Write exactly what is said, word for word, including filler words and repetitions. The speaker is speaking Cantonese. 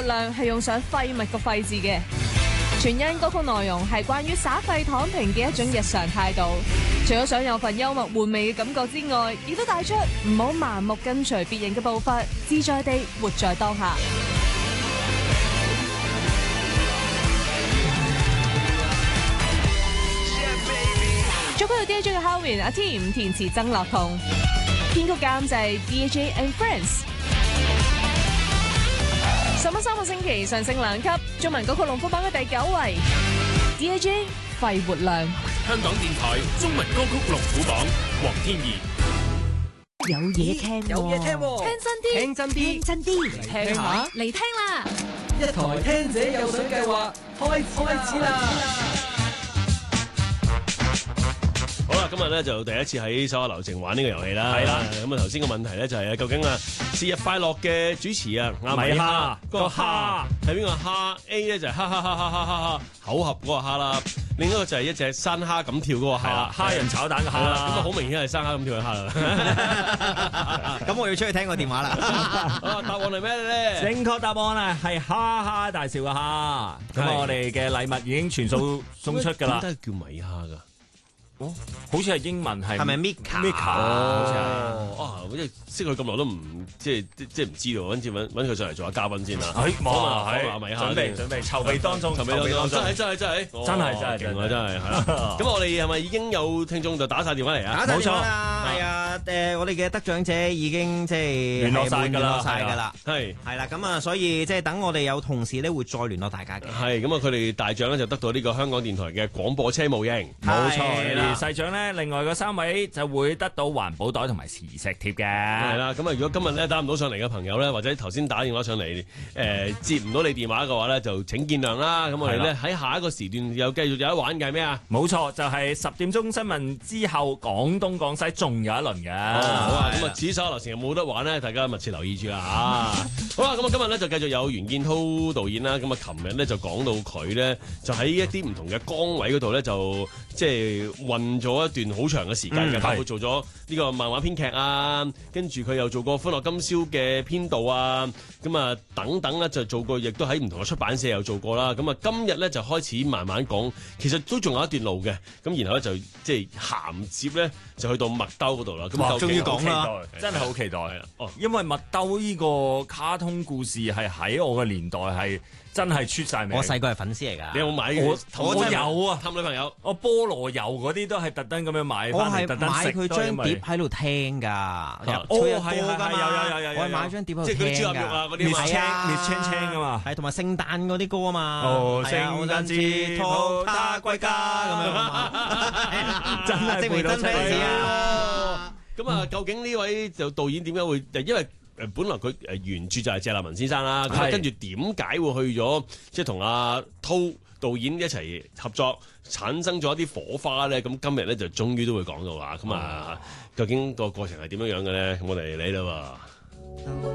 活量係用上廢物個廢字嘅，全因歌曲內容係關於耍廢躺平嘅一種日常態度。除咗想有份幽默玩味嘅感覺之外，亦都帶出唔好盲目跟隨別人嘅步伐，自在地活在當下。作曲有 D J 嘅 Howin 阿 Tim， 填詞曾樂彤，編曲監製 D J and Friends。十蚊三個星期上升兩級，中文歌曲龍虎榜嘅第九位 D J 肺活量。 香港電台中文歌曲龍虎榜，黃天怡。 有嘢聽， 有嘢聽， 聽真啲， 聽真啲， 聽真啲， 嚟聽下， 嚟聽啦！ 一台聽者有獎計劃開開始啦！ 好啦，今日咧就第一次喺手下留情玩呢個遊戲啦。係啦，咁啊頭先個問題咧就係啊，究竟啊節日快樂嘅主持啊阿米哈個蝦係邊個蝦 ？A 咧就係哈哈哈哈哈哈哈口合嗰個蝦啦，另一個就係一隻生蝦咁跳嗰個蝦啦，蝦仁炒蛋嘅蝦啦。咁啊好明顯係生蝦咁跳嘅蝦啦。 咁我要出去聽個電話啦。 啊，答案係咩咧？ 正確答案啊係哈哈大笑嘅蝦。咁我哋嘅禮物已經全數送出㗎啦。 點解叫米蝦㗎？ 哦，好似係英文係係咪 Mika？Mika 好似係哦， 啊，好似識佢咁耐都唔即係即係唔知道，跟住揾揾佢上嚟做下嘉賓先啦。 哎，冇啊， 係係米蝦準備準備籌備當中， 籌備當中，真係真係真係真係真係勁啊！真係係啦。咁我哋係咪已經有聽眾就打晒電話嚟啊？ 冇錯啦，係啊，誒，我哋嘅得獎者已經即係聯絡晒㗎啦， 晒㗎啦， 係係啦，咁啊，所以即係等我哋有同事咧會再聯絡大家嘅。 係咁啊，佢哋大獎咧就得到呢個香港電台嘅廣播車模型， 冇錯。 係啦而細獎咧，另外嗰三位就會得到環保袋同埋磁石貼嘅。 係啦。咁啊，如果今日咧打唔到上嚟嘅朋友咧，或者頭先打電話上嚟誒接唔到你電話嘅話咧，就請見諒啦。咁我哋咧喺下一個時段又繼續有得玩嘅係咩啊？ 冇錯，就係十點鐘新聞之後，廣東廣西仲有一輪嘅。 好啊，咁啊，此手流程有冇得玩咧？大家密切留意住啦嚇。好啦，咁啊，今日咧就繼續有袁建滔導演啦。咁啊，琴日咧就講到佢咧就喺一啲唔同嘅崗位嗰度咧，就即係運咗一段好長嘅時間嘅，包括做咗呢個漫畫編劇啊，跟住佢又做過《歡樂今宵》嘅編導啊，咁啊等等咧就做過，亦都喺唔同嘅出版社又做過啦。咁啊，今日咧就開始慢慢講，其實都仲有一段路嘅。咁然後咧就即係銜接咧就去到麥兜嗰度啦。咁哇， 終終於講啦，真係好期待啊！哦， 因為麥兜呢個卡通故事係喺我嘅年代係真係出晒名。 我細個係粉絲嚟㗎。 你有冇買？ 我我有啊， 氹女朋友。 我菠蘿油嗰啲都係特登咁樣買我係翻嚟，特登買食佢張碟喺度聽㗎， 哦吹下歌係係㗎嘛。 有有有有有我係買張碟喺度即係嗰聽啲豬鴨肉啊㗎。 嗰啲嘛滅青滅青青㗎嘛。 係同埋聖誕嗰啲歌啊嘛。 哦， 係啊聖誕節托他歸家咁樣啊嘛，真係背到出嚟啊！ 咁啊，究竟呢位就導演點解會？因為誒本來佢誒原著就係謝立文先生啦，咁跟住點解會去咗即係同阿濤導演一齊合作，產生咗一啲火花咧？咁今日咧就終於都會講到話，咁啊，究竟個過程係點樣樣嘅咧？咁我哋嚟啦喎。